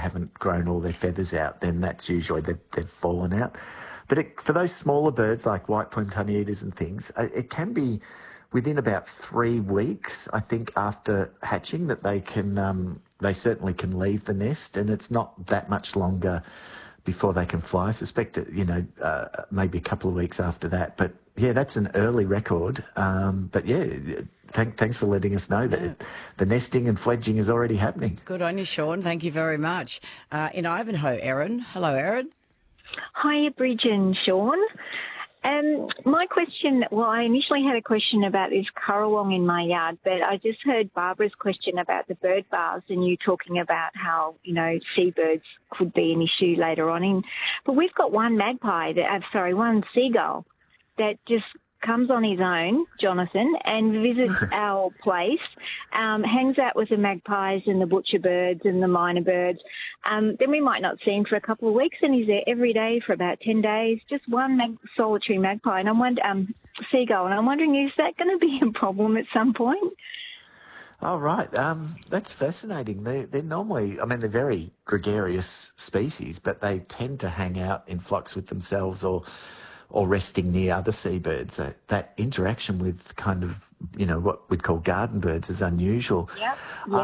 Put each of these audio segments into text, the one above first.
haven't grown all their feathers out, then that's usually they've fallen out. But for those smaller birds like white-plumed honeyeaters and things, it can be within about 3 weeks, I think, after hatching that they certainly can leave the nest, and it's not that much longer before they can fly. I suspect, maybe a couple of weeks after that. But yeah, that's an early record. But yeah, thanks for letting us know that the nesting and fledging is already happening. Good on you, Sean. Thank you very much. In Ivanhoe, Erin. Hello, Erin. Hi, Bridge and Sean. My question, I initially had a question about this currawong in my yard, but I just heard Barbara's question about the bird bars and you talking about how, seabirds could be an issue later on. But we've got one one seagull that just comes on his own, Jonathan, and visits our place, hangs out with the magpies and the butcher birds and the minor birds. Then we might not see him for a couple of weeks, and he's there every day for about 10 days, just one solitary magpie, and seagull. And I'm wondering, is that going to be a problem at some point? Oh, right. That's fascinating. They're normally, they're very gregarious species, but they tend to hang out in flocks with themselves or resting near other seabirds. That interaction with kind of, what we'd call garden birds is unusual. Yep.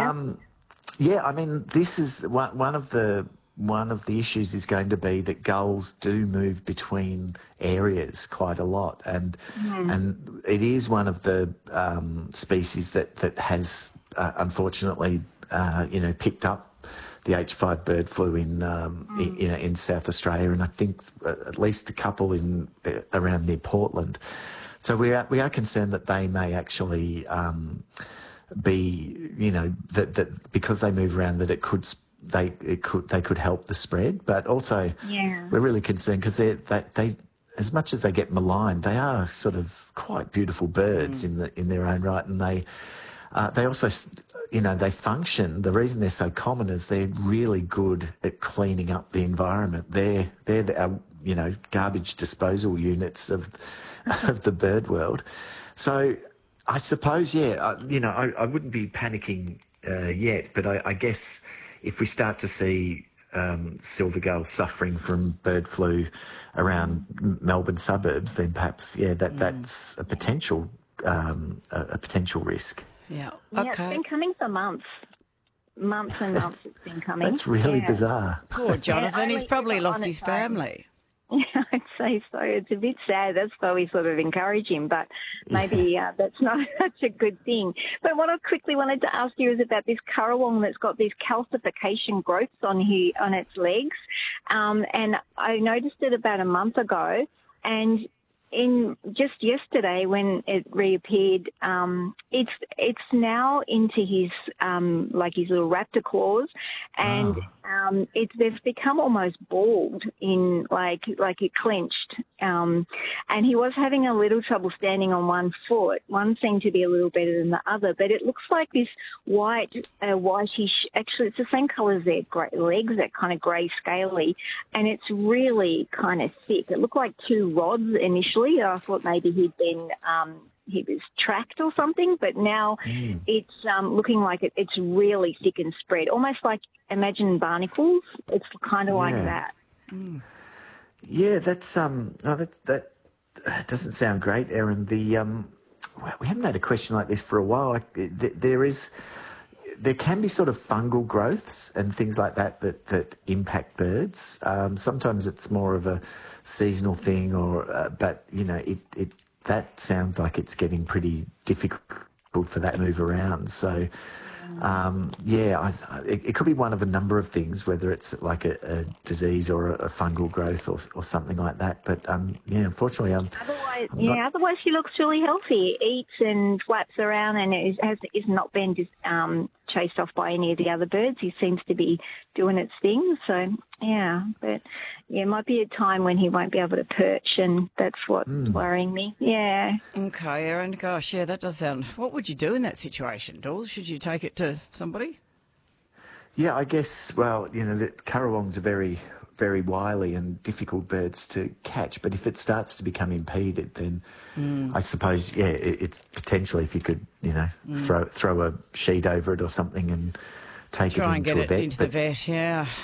This is one of the issues is going to be that gulls do move between areas quite a lot, and it is one of the species that has unfortunately picked up the H5 bird flu in South Australia, and I think at least a couple around near Portland. So we are concerned that they may actually be, that because they move around, that they could help the spread. But also, we're really concerned because they as much as they get maligned, they are sort of quite beautiful birds in their own right, and they also, they function. The reason they're so common is they're really good at cleaning up the environment. They're garbage disposal units of the bird world. So I suppose, I wouldn't be panicking yet, but I guess if we start to see silver gulls suffering from bird flu around Melbourne suburbs, then perhaps, that's a potential risk. Yeah. Okay. Yeah, it's been coming for months. Months and months it's been coming. That's really bizarre. Poor Jonathan, he's probably lost his family. Yeah, I'd say so. It's a bit sad. That's why we sort of encourage him, but maybe that's not such a good thing. But what I quickly wanted to ask you is about this currawong that's got these calcification growths on its legs. And I noticed it about a month ago, and just yesterday when it reappeared, it's now into his his little raptor claws, and they've become almost bald in like it clenched. And he was having a little trouble standing on one foot. One seemed to be a little better than the other, but it looks like this whitish. Actually, it's the same colour as their legs, that kind of grey scaly, and it's really kind of thick. It looked like two rods initially. I thought maybe he was tracked or something, but now it's looking like it's really thick and spread, almost like, imagine barnacles. It's kind of like that. Mm. Yeah, that doesn't sound great, Erin. We haven't had a question like this for a while. There can be sort of fungal growths and things like that impact birds. Sometimes it's more of a seasonal thing, but that sounds like it's getting pretty difficult for that to move around. So, it could be one of a number of things, whether it's like a disease or a fungal growth or something like that. But unfortunately, otherwise he looks really healthy. He eats and flaps around, and is not been chased off by any of the other birds. He seems to be doing its thing. So it might be a time when he won't be able to perch, and that's what's worrying me. Yeah. Okay, Erin. Gosh, that does sound. What would you do in that situation, Dawes? Should you take it to somebody? Yeah, I guess. Well, the currawongs are very, very wily and difficult birds to catch. But if it starts to become impeded, then I suppose, it's potentially, if you could, throw a sheet over it or something and take Try it and into get a vet. Into the vet, yeah.